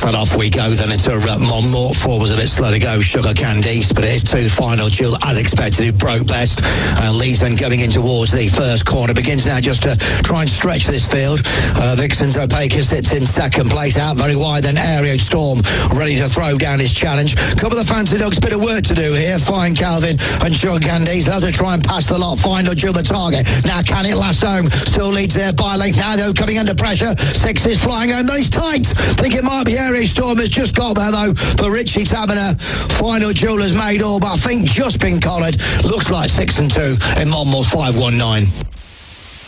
Well, off we go then into Monmouth. 4 was a bit slow to go, Sugar Candice, but it is to the final duel as expected. It broke best. Leeds then going in towards the first corner. Begins now just to try and stretch this field. Vixen's Opaca sits in second place. Out very wide then Aerial Storm ready to throw down his challenge. Couple of the Fancy Dogs, bit of work to do here. Fine Calvin and Sugar Candice. They'll have to try and pass the lot. Final duel the target. Now can it last home? Still leads there by length. Now though coming under pressure. 6 is flying home. Then he's tight. Think it might be Aerial Storm has just got there though for Richie Taberner. Final duel has made all, but I think just been collared. Looks like 6 and 2 in Monmouth 519.